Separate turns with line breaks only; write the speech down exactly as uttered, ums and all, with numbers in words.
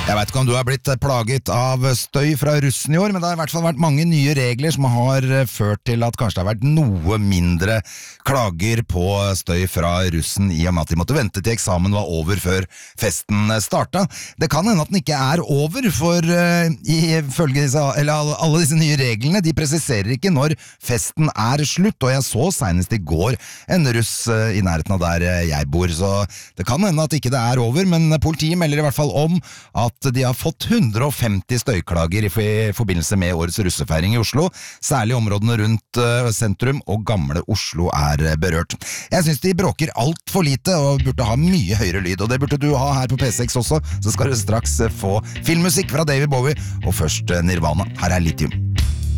Jeg vet ikke om du har blitt plaget av støy fra russen i år, men det har i hvert fall vært mange nye regler som har ført til at kanskje det har vært noe mindre klager på støy fra russen i og med at de måtte vente til eksamen var over før festen startet. Det kan hende at den ikke er over, for uh, ifølge disse, eller alle disse nye reglene, de presiserer ikke når festen er slutt, og jeg så senest i går en russ uh, i nærheten av der jeg bor, så det kan hende at ikke det er over, men politiet melder i hvert fall om at de har fått hundre og femti støyklager i forbindelse med årets russefeiring i Oslo. Særlig områdene rundt sentrum og gamle Oslo er berørt. Jeg synes de bråker alt for lite og burde ha mye høyere lyd, og det burde du ha her på P seks også. Så skal du straks få filmmusikk fra David Bowie, og først Nirvana. Her er Lithium.